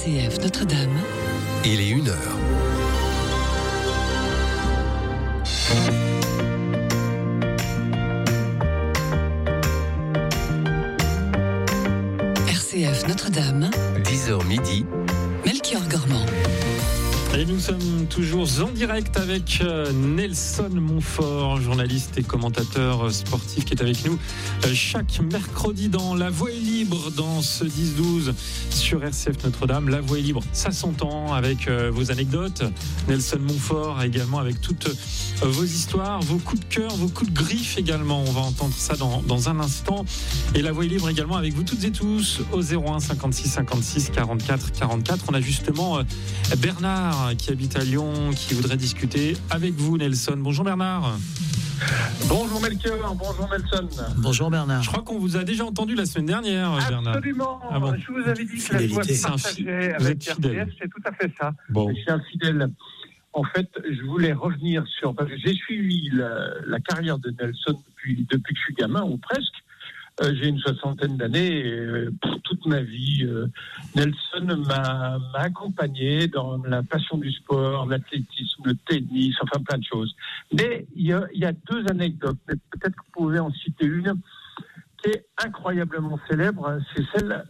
RCF Notre-Dame. Il est 1h. RCF Notre-Dame. 10h midi. Melchior Gormand. Et nous sommes toujours en direct avec Nelson Montfort, journaliste et commentateur sportif qui est avec nous chaque mercredi dans La Voix est libre dans ce 10-12 sur RCF Notre-Dame. La Voix est libre, ça s'entend avec vos anecdotes. Nelson Montfort également avec toutes vos histoires, vos coups de cœur, vos coups de griffe également. On va entendre ça dans un instant. Et La Voix est libre également avec vous toutes et tous au 01 56 56 44 44. On a justement Bernard qui habite à Lyon, qui voudrait discuter avec vous, Nelson. Bonjour Bernard. Bonjour Melchior, bonjour Nelson. Bonjour Bernard. Je crois qu'on vous a déjà entendu la semaine dernière, Bernard. Absolument. Ah bon. Je vous avais dit que la joie se partageait avec RCF, c'est tout à fait ça. Bon. Je suis un fidèle. En fait, je voulais revenir sur... Parce que j'ai suivi la carrière de Nelson depuis que je suis gamin, ou presque. J'ai une 60aine d'années et pour toute ma vie, Nelson m'a accompagné dans la passion du sport, l'athlétisme, le tennis, enfin plein de choses. Mais il y a deux anecdotes, peut-être que vous pouvez en citer une, qui est incroyablement célèbre, c'est celle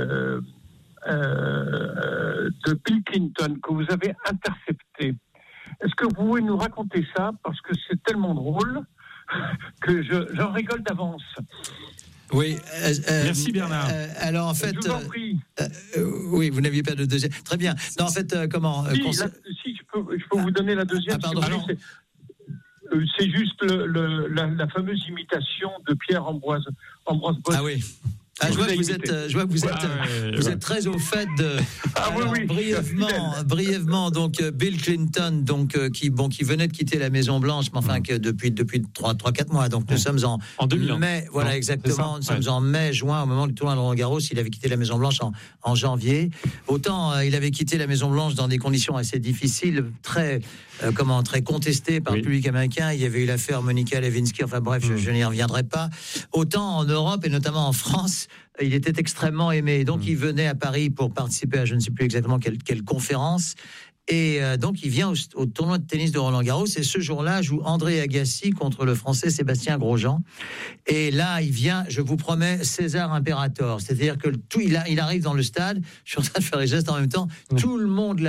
de Bill Clinton que vous avez interceptée. Est-ce que vous pouvez nous raconter ça? Parce que c'est tellement drôle que j'en rigole d'avance. Oui. Merci Bernard. Alors en fait, je vous en prie. Oui, vous n'aviez pas de deuxième. Très bien. Non, en fait, comment Si je peux vous donner la deuxième. Pardon. C'est juste la fameuse imitation de Pierre-Ambroise Boss. Ah oui. Je vois que vous êtes très au fait de. Oui. Brièvement, donc Bill Clinton, donc qui venait de quitter la Maison Blanche, mais enfin que depuis 3-4 mois. Donc nous sommes en 2000. mai, voilà, exactement. Nous sommes en mai-juin au moment du tournoi de Roland-Garros. Il avait quitté la Maison Blanche en janvier. Autant il avait quitté la Maison Blanche dans des conditions assez difficiles, très contestées par le public américain. Il y avait eu l'affaire Monica Lewinsky. Enfin bref, je n'y reviendrai pas. Autant en Europe et notamment en France, il était extrêmement aimé. Donc, il venait à Paris pour participer à je ne sais plus exactement quelle conférence. Et donc, il vient au tournoi de tennis de Roland-Garros. Et ce jour-là, joue André Agassi contre le Français Sébastien Grosjean. Et là, il vient, je vous promets, César Imperator. C'est-à-dire que il arrive dans le stade. Je suis en train de faire les gestes en même temps. Tout le monde